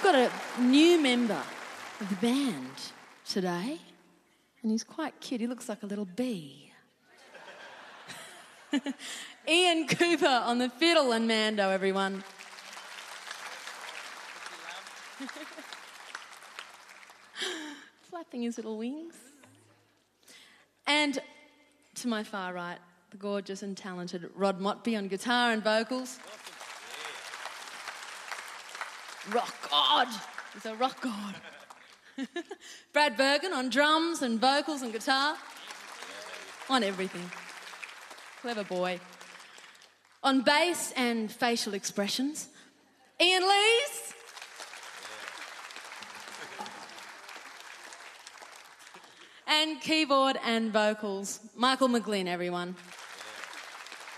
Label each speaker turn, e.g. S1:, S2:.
S1: got a new member of the band today, and he's quite cute. He looks like a little bee. Ian Cooper on the fiddle and mando, everyone. Flapping his little wings. And to my far right, the gorgeous and talented Rod Motby on guitar and vocals. Rock God. He's a rock god. Brad Bergen on drums and vocals and guitar. On everything. Clever boy. On bass and facial expressions, Ian Lees. And keyboard and vocals, Michael McGlynn, everyone.